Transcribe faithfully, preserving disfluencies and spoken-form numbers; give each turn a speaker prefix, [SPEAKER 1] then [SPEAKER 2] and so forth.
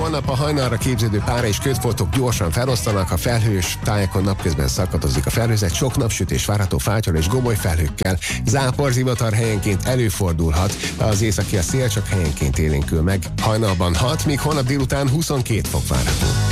[SPEAKER 1] holnap a hajnalra képződő pára és ködfoltok gyorsan felosztanak, a felhős tájakon napközben szakadozik a felhőzet, sok napsütés várható fátyol és gomoly felhőkkel. Zápor, zivatar helyenként előfordulhat, az északi a szél csak helyenként élénkül meg. Hajnalban hat, míg holnap délután huszonkét fok várható.